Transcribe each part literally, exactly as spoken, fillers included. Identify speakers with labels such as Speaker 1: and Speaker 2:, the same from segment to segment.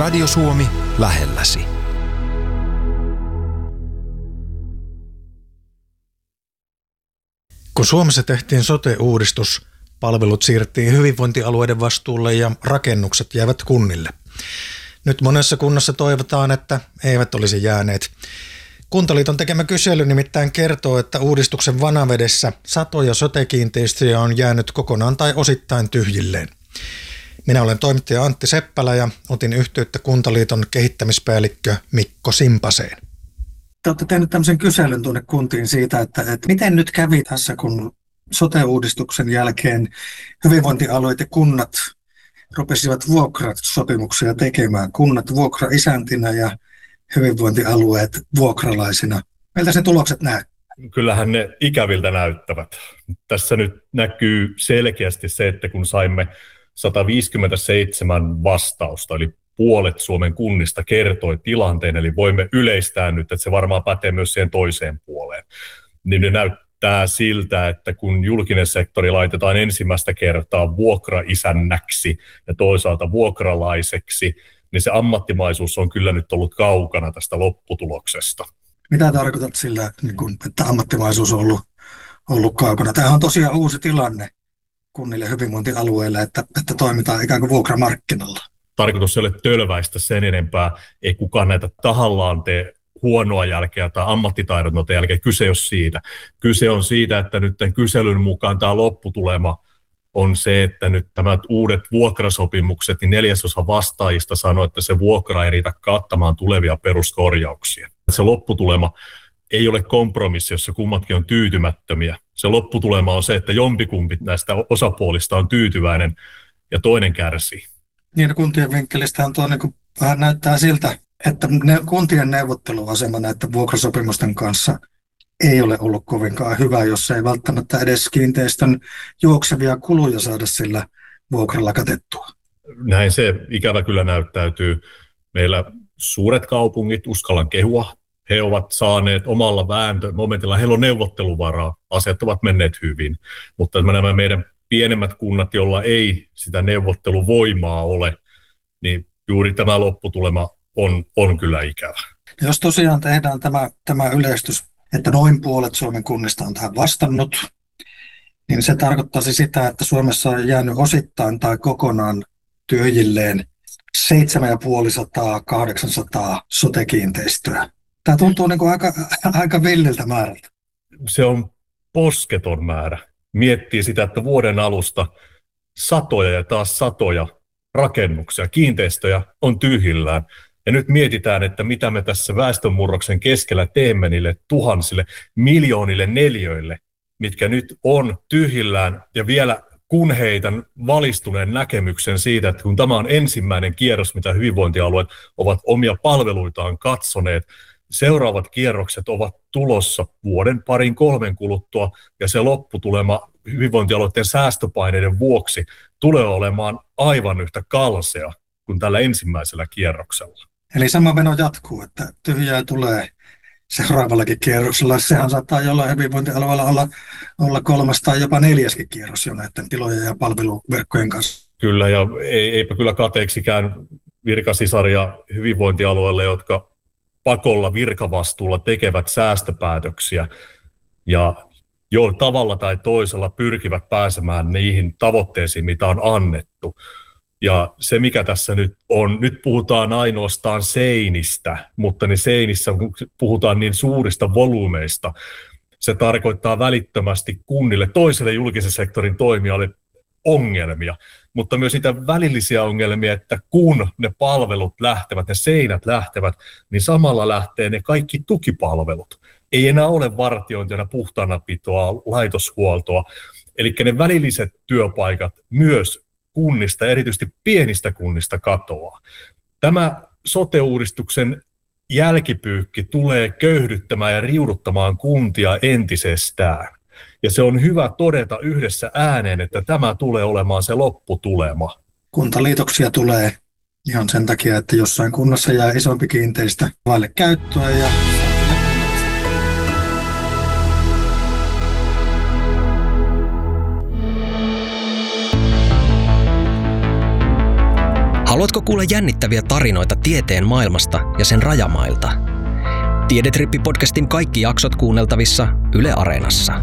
Speaker 1: Radio Suomi lähelläsi. Kun Suomessa tehtiin sote-uudistus, palvelut siirrettiin hyvinvointialueiden vastuulle ja rakennukset jäävät kunnille. Nyt monessa kunnassa toivotaan, että eivät olisi jääneet. Kuntaliiton tekemä kysely nimittäin kertoo, että uudistuksen vanavedessä satoja sote-kiinteistöjä on jäänyt kokonaan tai osittain tyhjilleen. Minä olen toimittaja Antti Seppälä ja otin yhteyttä Kuntaliiton kehittämispäällikkö Mikko Simpaseen.
Speaker 2: Te olette tehneet tämmöisen kyselyn tuonne kuntiin siitä, että, että miten nyt kävi tässä, kun sote-uudistuksen jälkeen hyvinvointialueet ja kunnat rupesivat vuokrasopimuksia tekemään. Kunnat vuokraisäntinä ja hyvinvointialueet vuokralaisina. Miltä se tulokset näyttää?
Speaker 3: Kyllähän ne ikäviltä näyttävät. Tässä nyt näkyy selkeästi se, että kun saimme sata viisikymmentäseitsemän vastausta, eli puolet Suomen kunnista kertoi tilanteen, eli voimme yleistää nyt, että se varmaan pätee myös siihen toiseen puoleen. Niin ne näyttää siltä, että kun julkinen sektori laitetaan ensimmäistä kertaa vuokraisännäksi ja toisaalta vuokralaiseksi, niin se ammattimaisuus on kyllä nyt ollut kaukana tästä lopputuloksesta.
Speaker 2: Mitä tarkoitat sillä, että ammattimaisuus on ollut, ollut kaukana? Tämähän on tosiaan uusi tilanne kunnille hyvinvointialueille, että, että toimitaan ikään kuin vuokramarkkinalla.
Speaker 3: Tarkoitus ei ole tölväistä sen enempää, ei kukaan näitä tahallaan tee huonoa jälkeä tai ammattitaidon jälkeä. Kyse ei ole siitä. Kyse on siitä, että nyt tämän kyselyn mukaan tämä lopputulema on se, että nyt tämä uudet vuokrasopimukset, niin neljäsosa vastaajista sanoo, että se vuokra ei riitä kattamaan tulevia peruskorjauksia. Se lopputulema ei ole kompromissi, jossa kummatkin on tyytymättömiä. Se lopputulema on se, että jompikumpi näistä osapuolista on tyytyväinen ja toinen kärsii.
Speaker 2: Niin, kuntien vinkkelistähän tuo niin vähän näyttää siltä, että ne, kuntien neuvotteluasema näiden vuokrasopimusten kanssa ei ole ollut kovinkaan hyvä, jos ei välttämättä edes kiinteistön juoksevia kuluja saada sillä vuokralla katettua.
Speaker 3: Näin se ikävä kyllä näyttäytyy. Meillä suuret kaupungit, uskallan kehua, he ovat saaneet omalla vääntömomentilla, heillä on neuvotteluvaraa, asiat ovat menneet hyvin, mutta nämä meidän pienemmät kunnat, joilla ei sitä neuvotteluvoimaa ole, niin juuri tämä lopputulema on, on kyllä ikävä.
Speaker 2: Jos tosiaan tehdään tämä, tämä yleistys, että noin puolet Suomen kunnista on tähän vastannut, niin se tarkoittaisi sitä, että Suomessa on jäänyt osittain tai kokonaan tyhjilleen seitsemäntuhatta kahdeksansataa sote-kiinteistöä. Tämä tuntuu niin kuin aika, aika villiltä määrältä.
Speaker 3: Se on posketon määrä. Miettii sitä, että vuoden alusta satoja ja taas satoja rakennuksia, kiinteistöjä on tyhjillään. Ja nyt mietitään, että mitä me tässä väestönmurroksen keskellä teemme niille tuhansille, miljoonille neliöille, mitkä nyt on tyhjillään. Ja vielä kun heitän valistuneen näkemyksen siitä, että kun tämä on ensimmäinen kierros, mitä hyvinvointialueet ovat omia palveluitaan katsoneet, seuraavat kierrokset ovat tulossa vuoden, parin, kolmen kuluttua, ja se lopputulema hyvinvointialueiden säästöpaineiden vuoksi tulee olemaan aivan yhtä kalsea kuin tällä ensimmäisellä kierroksella.
Speaker 2: Eli sama meno jatkuu, että tyhjää tulee seuraavallakin kierroksella. Sehän saattaa jollain hyvinvointialueella olla, olla kolmas tai jopa neljäskin kierros jo näiden tilojen ja palveluverkkojen kanssa.
Speaker 3: Kyllä, ja ei, eipä kyllä kateeksikään virkasisaria hyvinvointialueelle, jotka pakolla virkavastuulla tekevät säästöpäätöksiä ja jo tavalla tai toisella pyrkivät pääsemään niihin tavoitteisiin, mitä on annettu. Ja se, mikä tässä nyt on, nyt puhutaan ainoastaan seinistä, mutta ne seinissä puhutaan niin suurista volyymeista. Se tarkoittaa välittömästi kunnille, toiselle julkisen sektorin toimijalle ongelmia, mutta myös niitä välillisiä ongelmia, että kun ne palvelut lähtevät, ne seinät lähtevät, niin samalla lähtee ne kaikki tukipalvelut. Ei enää ole vartiointia, puhtaanapitoa, laitoshuoltoa. Eli ne välilliset työpaikat myös kunnista, erityisesti pienistä kunnista katoaa. Tämä sote-uudistuksen jälkipyykki tulee köyhdyttämään ja riuduttamaan kuntia entisestään. Ja se on hyvä todeta yhdessä ääneen, että tämä tulee olemaan se lopputulema.
Speaker 2: Kuntaliitoksia tulee ihan sen takia, että jossain kunnassa jää isompi kiinteistö vaille käyttöä ja
Speaker 4: Haluatko kuulla jännittäviä tarinoita tieteen maailmasta ja sen rajamailta? Tiedetrippi-podcastin kaikki jaksot kuunneltavissa Yle Areenassa.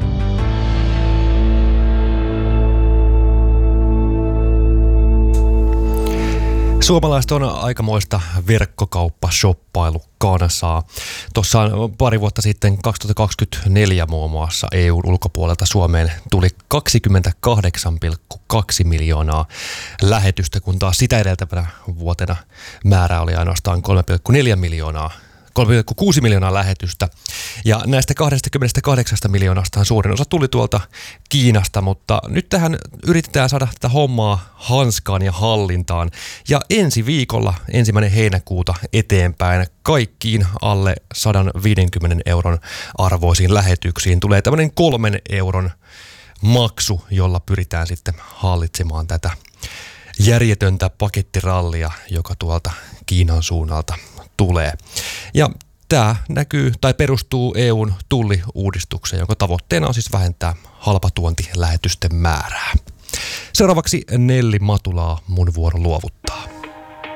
Speaker 5: Suomalaiset on aikamoista verkkokauppa-shoppailukansaa. Tuossa pari vuotta sitten kaksituhattakaksikymmentäneljä muun muassa E U:n ulkopuolelta Suomeen tuli kaksikymmentäkahdeksan pilkku kaksi miljoonaa lähetystä, kun taas sitä edeltävänä vuotena määrä oli ainoastaan kolme pilkku neljä miljoonaa. kolme pilkku kuusi miljoonaa lähetystä. Ja näistä kaksikymmentäkahdeksan miljoonasta suurin osa tuli tuolta Kiinasta, mutta nyt tähän yritetään saada tätä hommaa hanskaan ja hallintaan. Ja ensi viikolla, ensimmäinen heinäkuuta eteenpäin, kaikkiin alle sata viisikymmentä euron arvoisiin lähetyksiin tulee tämmöinen kolmen euron maksu, jolla pyritään sitten hallitsemaan tätä järjetöntä pakettirallia, joka tuolta Kiinan suunnalta tulee. Ja tämä näkyy tai perustuu E U:n tulliuudistukseen, jonka tavoitteena on siis vähentää halpatuontilähetysten määrää. Seuraavaksi Nelli Matulaa, mun vuoro luovuttaa.